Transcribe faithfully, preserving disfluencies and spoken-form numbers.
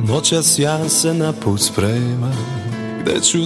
Noćas ja se na put spremam, gde ću